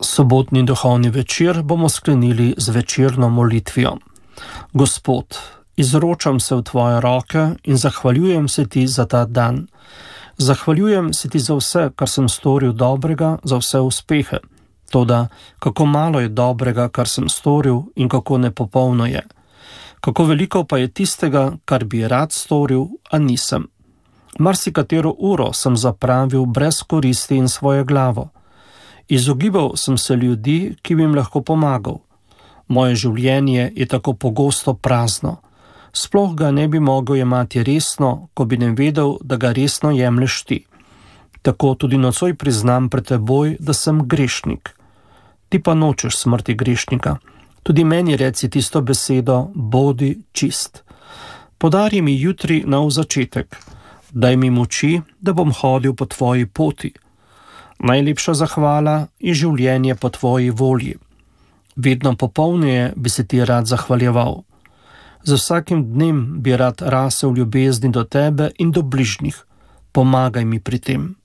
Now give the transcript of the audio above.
Sobotni duhovni večer bomo sklenili z večerno molitvijo. Gospod, izročam se v tvoje roke in zahvaljujem se ti za ta dan. Zahvaljujem se ti za vse, kar sem storil dobrega, za vse uspehe. Toda, kako malo je dobrega, kar sem storil in kako nepopolno je. Kako veliko pa je tistega, kar bi rad storil, a nisem. Marsikatero uro sem zapravil brez koristi in svojo glavo. Izogibal sem se ljudi, ki bi jim lahko pomagal. Moje življenje je tako pogosto prazno. Sploh ga ne bi mogel jemati resno, ko bi ne vedel, da ga resno jemlješ ti. Tako tudi nocoj priznam pred teboj, da sem grešnik. Ti pa nočeš smrti grešnika. Tudi meni reci tisto besedo, bodi čist. Podari mi jutri nov začetek. Daj mi moči, da bom hodil po tvoji poti. Najlepša zahvala je življenje po tvoji volji. Vedno popolneje bi se ti rad zahvaljeval. Z vsakim dnem bi rad rasel v ljubezni do tebe in do bližnjih. Pomagaj mi pri tem.